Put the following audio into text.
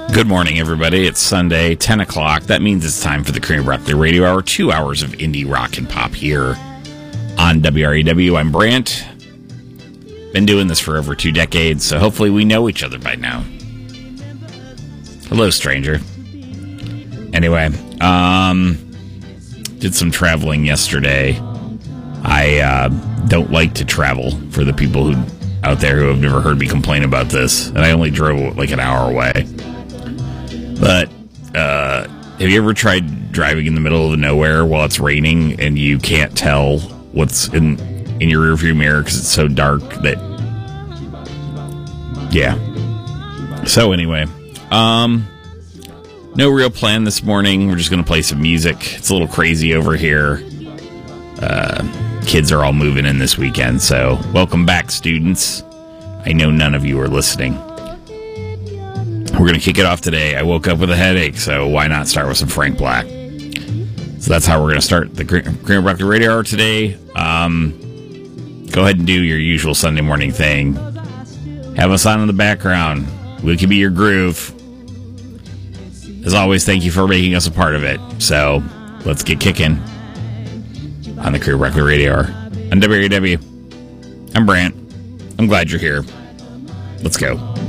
Good morning, everybody. It's Sunday, 10 o'clock. That means it's time for the Cream Broccoli Radio Hour, 2 hours of indie rock and pop here on WREW. I'm Brant. Been doing this for over 2 decades, so hopefully we know each other by now. Hello, stranger. Anyway, did some traveling yesterday. I don't like to travel, for the people out there who have never heard me complain about this, and I only drove like an hour away. But have you ever tried driving in the middle of nowhere while it's raining and you can't tell what's in your rearview mirror because it's so dark that... Yeah. So anyway, no real plan this morning. We're just going to play some music. It's a little crazy over here. Kids are all moving in this weekend, so welcome back, students. I know none of you are listening. We're going to kick it off today. I woke up with a headache, so why not start with some Frank Black? So that's how we're going to start the Cream Broccoli Radio Hour today. Go ahead and do your usual Sunday morning thing. Have us on in the background. We can be your groove. As always, thank you for making us a part of it. So let's get kicking on the Cream Broccoli Radio Hour on WREW. I'm Brant. I'm glad you're here. Let's go.